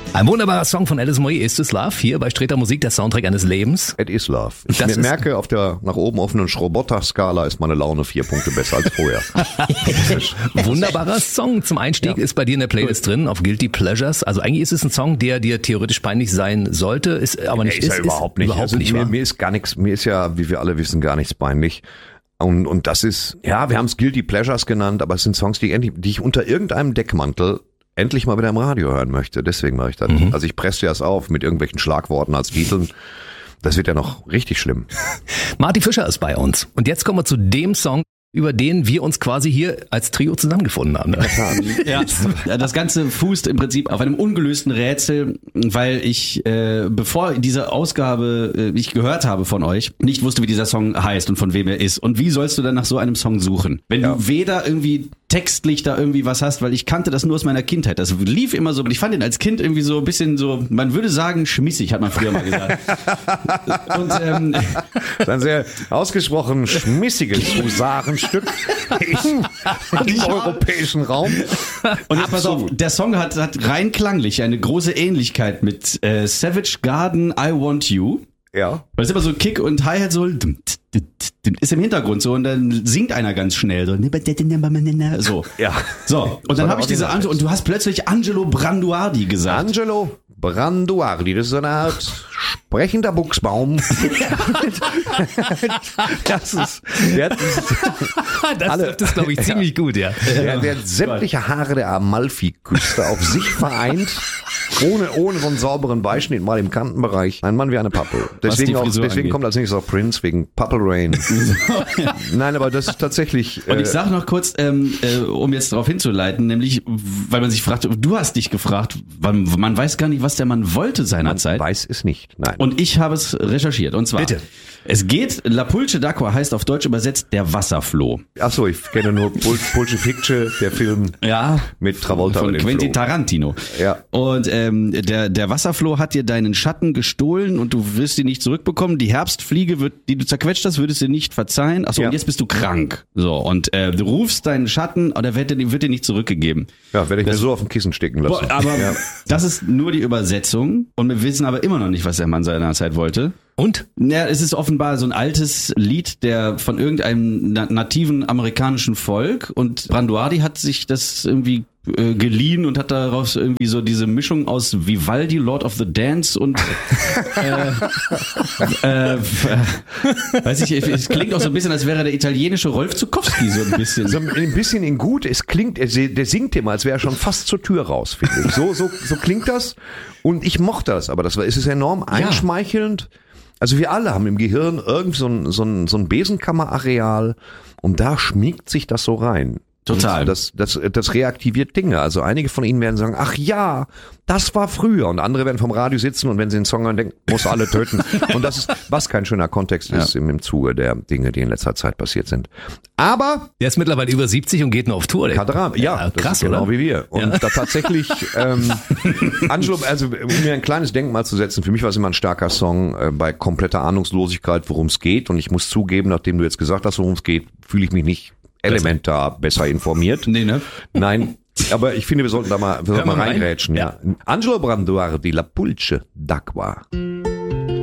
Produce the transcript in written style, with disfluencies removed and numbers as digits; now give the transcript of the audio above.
Ein wunderbarer Song von Alice Moy, Is This Love? Hier bei Streter Musik, der Soundtrack eines Lebens. It is love. Ich merke, auf der nach oben offenen Schrobotter-Skala ist meine Laune 4 Punkte besser als vorher. Wunderbarer Song. Zum Einstieg ist bei dir in der Playlist drin, auf Guilty Pleasures. Also eigentlich ist es ein Song, der dir theoretisch peinlich sein sollte, ist aber nicht. Ist ja überhaupt nicht. Überhaupt nicht mir ist gar nichts, mir ist ja, wie wir alle wissen, gar nichts peinlich. Und das ist, ja, wir haben es Guilty Pleasures genannt, aber es sind Songs, die ich unter irgendeinem Deckmantel endlich mal wieder im Radio hören möchte. Deswegen mache ich das. Also ich presse das auf mit irgendwelchen Schlagworten als Titeln. Das wird ja noch richtig schlimm. Marty Fischer ist bei uns. Und jetzt kommen wir zu dem Song, über den wir uns quasi hier als Trio zusammengefunden haben. Ja, das Ganze fußt im Prinzip auf einem ungelösten Rätsel, weil ich, bevor diese Ausgabe ich gehört habe von euch, nicht wusste, wie dieser Song heißt und von wem er ist. Und wie sollst du dann nach so einem Song suchen? Wenn du weder irgendwie textlich da irgendwie was hast, weil ich kannte das nur aus meiner Kindheit. Das lief immer so, ich fand ihn als Kind irgendwie so ein bisschen so, man würde sagen, schmissig, hat man früher mal gesagt. Und das ist ein sehr ausgesprochen schmissiges Husarenstück im europäischen Raum. Und jetzt pass auf, der Song hat rein klanglich eine große Ähnlichkeit mit Savage Garden, I Want You. Ja. Weil es immer so Kick und Hi-Hat so ist im Hintergrund so und dann singt einer ganz schnell so. Ja. So, und dann habe ich diese und du hast plötzlich Angelo Branduardi gesagt. Angelo Branduardi, das ist so eine Art sprechender Buchsbaum. Das trifft es, glaube ich, ziemlich gut, ja. Der hat sämtliche Haare der Amalfiküste auf sich vereint, ohne so einen sauberen Beischnitt, mal im Kantenbereich. Ein Mann wie eine Pappel. Deswegen kommt als nächstes auch Prince, wegen Purple Rain. Nein, aber das ist tatsächlich... Und ich sage noch kurz, um jetzt darauf hinzuleiten, nämlich, weil man sich fragt, du hast dich gefragt, man weiß gar nicht, was der Mann wollte seinerzeit. Man weiß es nicht, nein. Und ich habe es recherchiert. Und zwar, bitte. Es geht, La Pulce d'Acqua heißt auf Deutsch übersetzt der Wasserfloh. Achso, ich kenne nur Pulce Picture, der Film mit Travolta von Quentin Tarantino. Ja. Und der Wasserfloh hat dir deinen Schatten gestohlen und du wirst ihn nicht zurückbekommen. Die Herbstfliege, die du zerquetscht hast, würdest du nicht verzeihen. Achso, und jetzt bist du krank. So, und du rufst deinen Schatten, aber der wird dir nicht zurückgegeben. Ja, werde ich mir so auf dem Kissen stecken lassen. Boah, aber das ist nur die Übersetzung und wir wissen aber immer noch nicht, was der Mann seinerzeit wollte. Und? Ja, es ist offenbar so ein altes Lied von irgendeinem nativen amerikanischen Volk und Branduardi hat sich das irgendwie geliehen und hat daraus irgendwie so diese Mischung aus Vivaldi, Lord of the Dance und weiß ich, es klingt auch so ein bisschen, als wäre der italienische Rolf Zuckowski so ein bisschen. So ein bisschen in gut, es klingt, der singt immer, als wäre er schon fast zur Tür raus, finde ich. So klingt das und ich mochte das, aber es ist enorm einschmeichelnd. Also wir alle haben im Gehirn irgendwie so ein Besenkammerareal und da schmiegt sich das so rein. Total. Das reaktiviert Dinge. Also einige von Ihnen werden sagen, ach ja, das war früher. Und andere werden vom Radio sitzen und wenn sie den Song hören, denken, muss alle töten. Und das ist, was kein schöner Kontext ist im Zuge der Dinge, die in letzter Zeit passiert sind. Aber der ist mittlerweile über 70 und geht nur auf Tour. Kadram, ja, krass, genau oder? Wie wir. Und da tatsächlich, Angelo, also um mir ein kleines Denkmal zu setzen, für mich war es immer ein starker Song bei kompletter Ahnungslosigkeit, worum es geht. Und ich muss zugeben, nachdem du jetzt gesagt hast, worum es geht, fühle ich mich nicht elementar besser informiert. Nee, ne? Nein, aber ich finde, wir sollten da mal reinrätschen. Ja. Angelo Branduardi, La Pulce d'Acqua.